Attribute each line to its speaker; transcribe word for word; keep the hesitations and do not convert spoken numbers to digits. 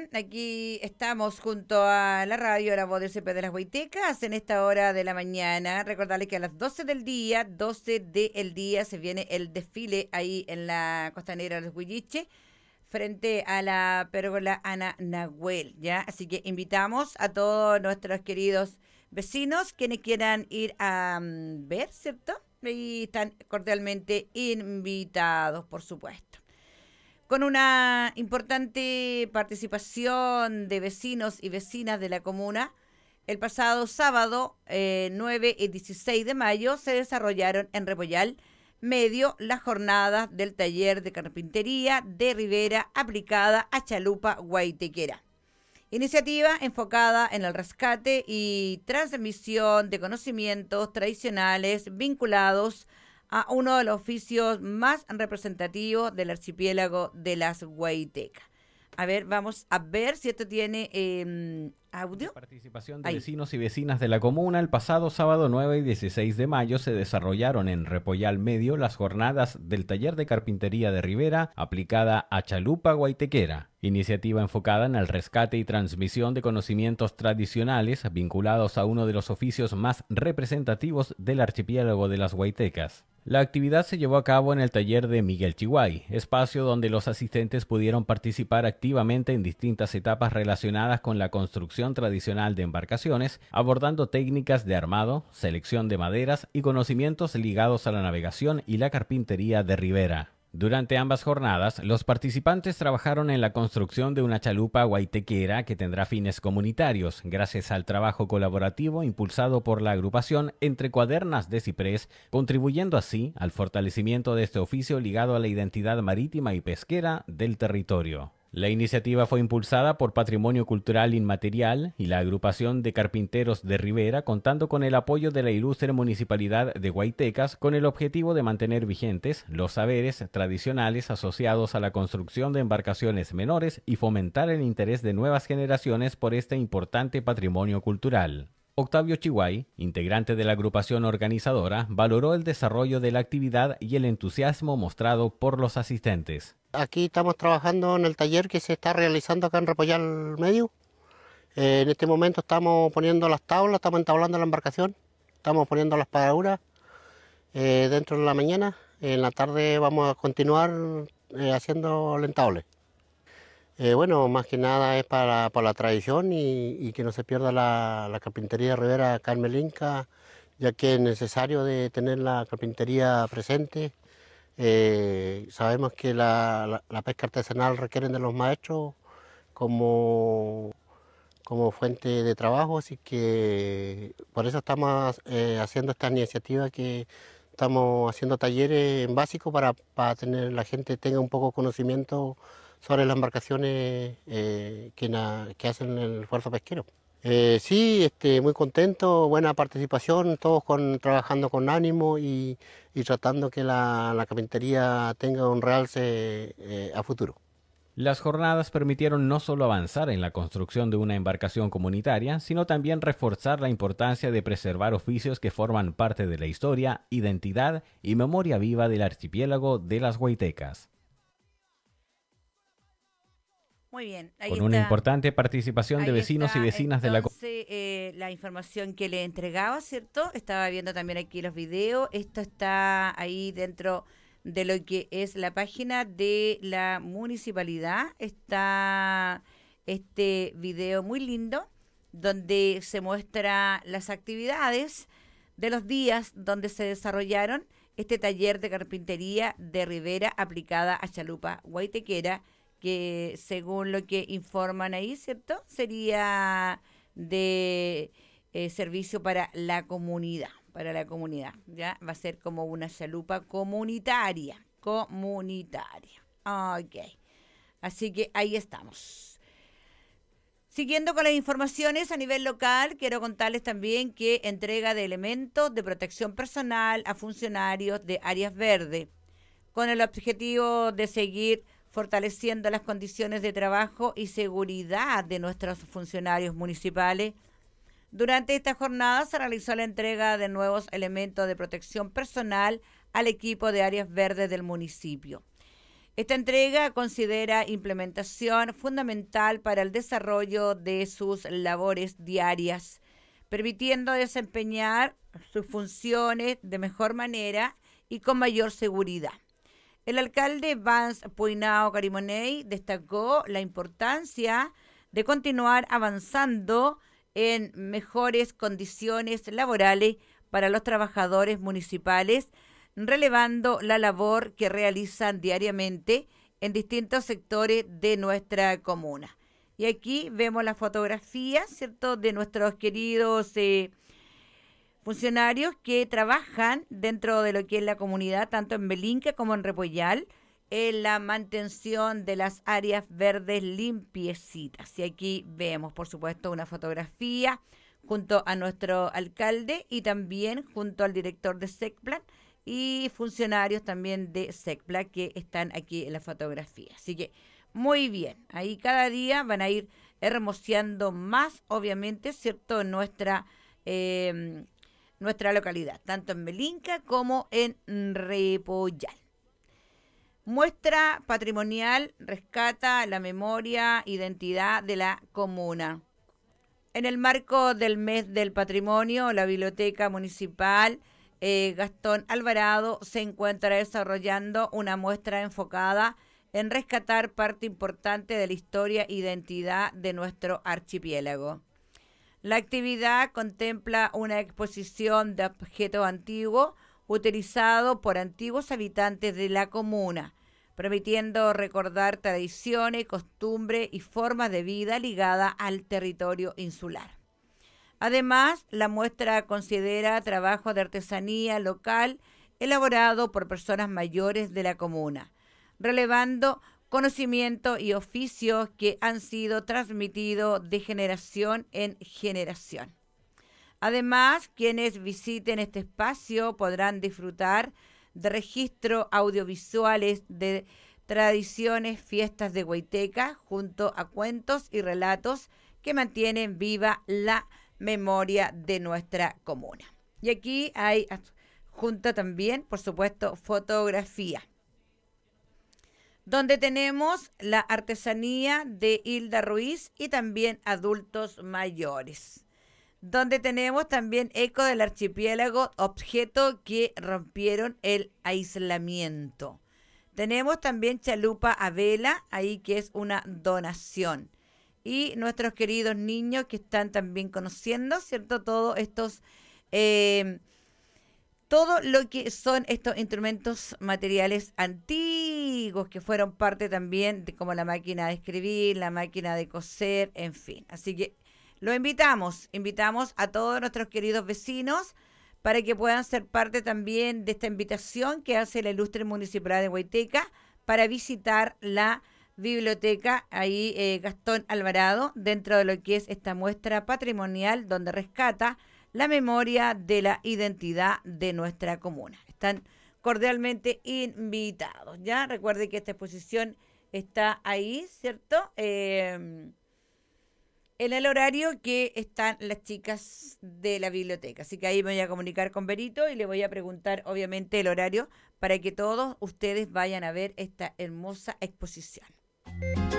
Speaker 1: aquí estamos junto a la radio, la voz de C P de las Huaytecas, en esta hora de la mañana. Recordarles que a las doce del día, doce del día, se viene el desfile ahí en la costanera de Huilliche, frente a la pérgola Ana Nahuel, ¿ya? Así que invitamos a todos nuestros queridos vecinos, quienes quieran ir a um, ver, ¿cierto? Y están cordialmente invitados, por supuesto. Con una importante participación de vecinos y vecinas de la comuna, el pasado sábado eh, nueve y dieciséis de mayo se desarrollaron en Repollal Medio las jornadas del taller de carpintería de Rivera aplicada a chalupa guaitequera. Iniciativa enfocada en el rescate y transmisión de conocimientos tradicionales vinculados a uno de los oficios más representativos del archipiélago de las Huaytecas. A ver, vamos a ver si esto tiene eh, audio.
Speaker 2: Participación de
Speaker 1: Ahí.
Speaker 2: Vecinos y vecinas de la comuna. El pasado sábado nueve y dieciséis de mayo se desarrollaron en Repollal Medio las jornadas del taller de carpintería de Rivera aplicada a chalupa guaitequera. Iniciativa enfocada en el rescate y transmisión de conocimientos tradicionales vinculados a uno de los oficios más representativos del archipiélago de las Huaytecas. La actividad se llevó a cabo en el taller de Miguel Chihuay, espacio donde los asistentes pudieron participar activamente en distintas etapas relacionadas con la construcción tradicional de embarcaciones, abordando técnicas de armado, selección de maderas y conocimientos ligados a la navegación y la carpintería de Rivera. Durante ambas jornadas, los participantes trabajaron en la construcción de una chalupa guaitequera que tendrá fines comunitarios, gracias al trabajo colaborativo impulsado por la agrupación Entre Cuadernas de Ciprés, contribuyendo así al fortalecimiento de este oficio ligado a la identidad marítima y pesquera del territorio. La iniciativa fue impulsada por Patrimonio Cultural Inmaterial y la agrupación de carpinteros de Rivera, contando con el apoyo de la ilustre Municipalidad de Huaytecas, con el objetivo de mantener vigentes los saberes tradicionales asociados a la construcción de embarcaciones menores y fomentar el interés de nuevas generaciones por este importante patrimonio cultural. Octavio Chihuay, integrante de la agrupación organizadora, valoró el desarrollo de la actividad y el entusiasmo mostrado por los asistentes.
Speaker 3: Aquí estamos trabajando en el taller que se está realizando acá en Repollal Medio. Eh, en este momento estamos poniendo las tablas, estamos entablando la embarcación, estamos poniendo las paraduras eh, dentro de la mañana. En la tarde vamos a continuar eh, haciendo el entable. Eh, bueno, más que nada es para, para la tradición y, y que no se pierda la, la carpintería de Rivera Carmelinca, ya que es necesario de tener la carpintería presente. Eh, sabemos que la, la, la pesca artesanal requiere de los maestros como, como fuente de trabajo, así que por eso estamos eh, haciendo esta iniciativa, que estamos haciendo talleres en básico para, para tener la gente tenga un poco de conocimiento sobre las embarcaciones eh, que, na, que hacen el esfuerzo pesquero. Eh, sí, este, muy contento, buena participación, todos con, trabajando con ánimo y, y tratando que la, la carpintería tenga un realce eh, a futuro.
Speaker 2: Las jornadas permitieron no solo avanzar en la construcción de una embarcación comunitaria, sino también reforzar la importancia de preservar oficios que forman parte de la historia, identidad y memoria viva del archipiélago de las Huaytecas.
Speaker 1: Muy bien, ahí
Speaker 2: Con
Speaker 1: está,
Speaker 2: una importante participación de
Speaker 1: ahí
Speaker 2: vecinos
Speaker 1: está,
Speaker 2: y vecinas
Speaker 1: entonces,
Speaker 2: de la
Speaker 1: eh, la información que le entregaba, ¿cierto? Estaba viendo también aquí los videos. Esto está ahí dentro de lo que es la página de la municipalidad. Está este video muy lindo donde se muestra las actividades de los días donde se desarrollaron este taller de carpintería de Rivera aplicada a chalupa guaitequera, que según lo que informan ahí, ¿cierto? Sería de eh, servicio para la comunidad, para la comunidad, ¿ya? Va a ser como una chalupa comunitaria, comunitaria. Ok, así que ahí estamos. Siguiendo con las informaciones a nivel local, quiero contarles también que entrega de elementos de protección personal a funcionarios de áreas verdes, con el objetivo de seguir fortaleciendo las condiciones de trabajo y seguridad de nuestros funcionarios municipales. Durante esta jornada se realizó la entrega de nuevos elementos de protección personal al equipo de áreas verdes del municipio. Esta entrega considera implementación fundamental para el desarrollo de sus labores diarias, permitiendo desempeñar sus funciones de mejor manera y con mayor seguridad. El alcalde Vance Puinao Carimoney destacó la importancia de continuar avanzando en mejores condiciones laborales para los trabajadores municipales, relevando la labor que realizan diariamente en distintos sectores de nuestra comuna. Y aquí vemos la fotografía, ¿cierto?, de nuestros queridos eh, funcionarios que trabajan dentro de lo que es la comunidad, tanto en Belinca como en Repollal, en la mantención de las áreas verdes limpiecitas. Y aquí vemos, por supuesto, una fotografía junto a nuestro alcalde y también junto al director de SECPLAN y funcionarios también de SECPLA que están aquí en la fotografía. Así que muy bien, ahí cada día van a ir hermoseando más, obviamente, ¿cierto?, nuestra, eh, nuestra localidad, tanto en Belinca como en Repollal. Muestra patrimonial rescata la memoria, identidad de la comuna. En el marco del mes del patrimonio, la Biblioteca Municipal eh, Gastón Alvarado se encuentra desarrollando una muestra enfocada en rescatar parte importante de la historia e identidad de nuestro archipiélago. La actividad contempla una exposición de objetos antiguos utilizados por antiguos habitantes de la comuna, permitiendo recordar tradiciones, costumbres y formas de vida ligadas al territorio insular. Además, la muestra considera trabajo de artesanía local elaborado por personas mayores de la comuna, relevando conocimientos y oficios que han sido transmitidos de generación en generación. Además, quienes visiten este espacio podrán disfrutar de registros audiovisuales de tradiciones, fiestas de Huayteca, junto a cuentos y relatos que mantienen viva la memoria de nuestra comuna. Y aquí hay junto también, por supuesto, fotografía, donde tenemos la artesanía de Hilda Ruiz y también adultos mayores, donde tenemos también eco del archipiélago, objetos que rompieron el aislamiento. Tenemos también chalupa a vela, ahí que es una donación. Y nuestros queridos niños que están también conociendo, ¿cierto? Todos estos, eh, todo lo que son estos instrumentos materiales antiguos que fueron parte también de como la máquina de escribir, la máquina de coser, en fin. Así que lo invitamos, invitamos a todos nuestros queridos vecinos para que puedan ser parte también de esta invitación que hace la Ilustre Municipalidad de Huayteca para visitar la biblioteca, ahí eh, Gastón Alvarado, dentro de lo que es esta muestra patrimonial donde rescata la memoria de la identidad de nuestra comuna. Están cordialmente invitados, ¿ya? Recuerde que esta exposición está ahí, ¿cierto? Eh, en el horario que están las chicas de la biblioteca. Así que ahí me voy a comunicar con Berito y le voy a preguntar, obviamente, el horario para que todos ustedes vayan a ver esta hermosa exposición.